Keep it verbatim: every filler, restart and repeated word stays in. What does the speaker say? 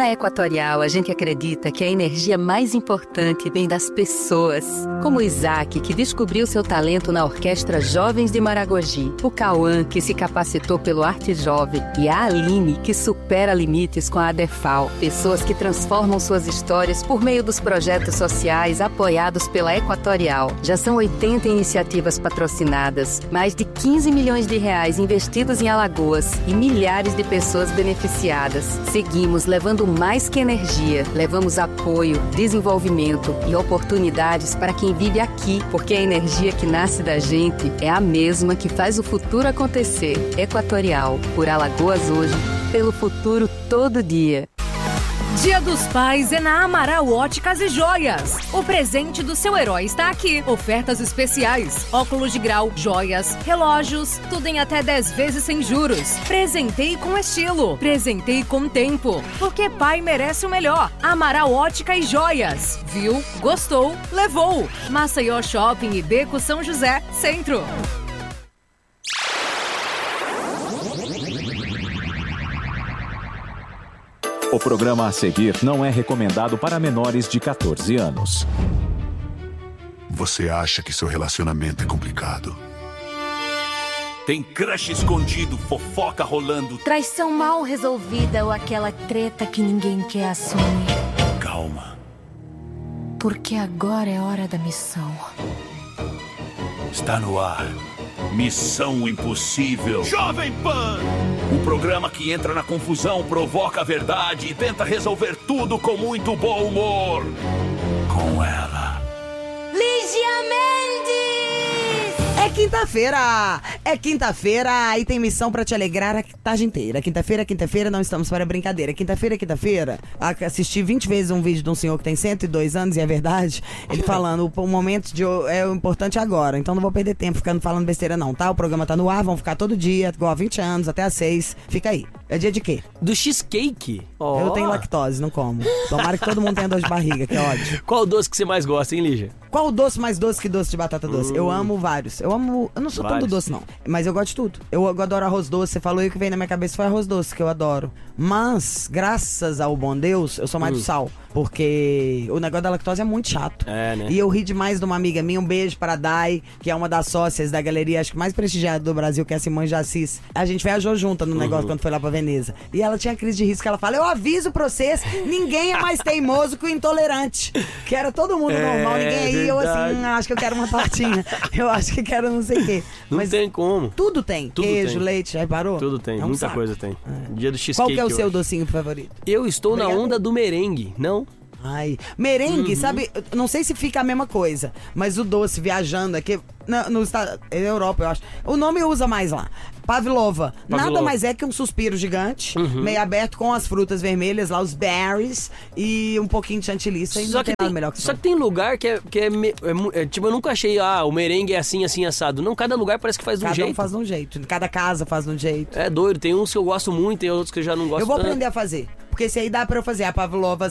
Na Equatorial, a gente acredita que a energia mais importante vem das pessoas. Como o Isaac, que descobriu seu talento na Orquestra Jovens de Maragogi. O Cauã, que se capacitou pelo Arte Jovem. E a Aline, que supera limites com a ADEFAL. Pessoas que transformam suas histórias por meio dos projetos sociais apoiados pela Equatorial. Já são oitenta iniciativas patrocinadas, mais de quinze milhões de reais investidos em Alagoas e milhares de pessoas beneficiadas. Seguimos levando mais que energia, levamos apoio, desenvolvimento e oportunidades para quem vive aqui, porque a energia que nasce da gente é a mesma que faz o futuro acontecer. Equatorial, por Alagoas hoje, pelo futuro todo dia. Dia dos Pais é na Amaral Óticas e Joias. O presente do seu herói está aqui. Ofertas especiais, óculos de grau, joias, relógios, tudo em até dez vezes sem juros. Presentei com estilo, presentei com tempo, porque pai merece o melhor. Amaral Ótica e Joias. Viu? Gostou? Levou. Maceió Shopping e Beco São José, Centro. O programa a seguir não é recomendado para menores de catorze anos. Você acha que seu relacionamento é complicado? Tem crush escondido, fofoca rolando. Traição mal resolvida ou aquela treta que ninguém quer assumir. Calma. Porque agora é hora da missão. Está no ar. Missão Impossível. Jovem Pan! O programa que entra na confusão, provoca a verdade e tenta resolver tudo com muito bom humor. Com ela. Lígia Mendes! É quinta-feira! É quinta-feira e tem missão pra te alegrar a tarde inteira. Quinta-feira, quinta-feira, não estamos para brincadeira. Quinta-feira, quinta-feira, assisti vinte vezes um vídeo de um senhor que tem cento e dois anos, e é verdade, ele falando, o momento de, é o importante agora, então não vou perder tempo ficando falando besteira não, tá? O programa tá no ar, vão ficar todo dia, igual há vinte anos, até às seis. Fica aí. É dia de quê? Do cheesecake. Oh. Eu tenho lactose, não como. Tomara que todo mundo tenha dor de barriga, que é ódio. Qual o doce que você mais gosta, hein, Lígia? Qual o doce mais doce que doce de batata doce? Hum. Eu amo vários. Eu amo... Eu não sou vários. tão do doce, não. Mas eu gosto de tudo. Eu, eu adoro arroz doce. Você falou e o que veio na minha cabeça foi arroz doce, que eu adoro. Mas, graças ao bom Deus, eu sou mais hum. do sal. Porque o negócio da lactose é muito chato. É, né? E eu ri demais de uma amiga minha. Um beijo para a Dai, que é uma das sócias da galeria, acho que mais prestigiada do Brasil, que é a Simone de Assis. A gente viajou junta no negócio uhum. quando foi lá pra Veneza. E ela tinha crise de risco. Ela fala, eu aviso pra vocês, ninguém é mais teimoso que o intolerante. Que era todo mundo é, normal, ninguém aí. Verdade. Eu assim, hum, acho que eu quero uma tortinha. Eu acho que quero não sei o quê. Não Mas tem como. Tudo tem. Tudo Queijo, tem. leite, já parou? Tudo tem, é um muita saco. coisa tem. É. Dia do cheesecake. Qual que é o seu hoje. docinho favorito? Eu estou Obrigado. na onda do merengue, não? Ai, merengue, Uhum. sabe? Não sei se fica a mesma coisa, mas o doce viajando aqui na, no estado, na Europa, eu acho. O nome usa mais lá. Pavlova. Pavlova. Nada mais é que um suspiro gigante, uhum. meio aberto com as frutas vermelhas lá, os berries e um pouquinho de chantilly. Isso aí Só não que tem tem, nada melhor que isso. só que tem lugar que é, que é, me- é mu- é, tipo, eu nunca achei, ah, o merengue é assim, assim, assado. Não, cada lugar parece que faz de um Cada jeito. um faz de um jeito. Cada casa faz de um jeito. É doido, tem uns que eu gosto muito, tem outros que eu já não gosto Eu vou tanto. aprender a fazer. Porque esse aí dá pra eu fazer a pavlova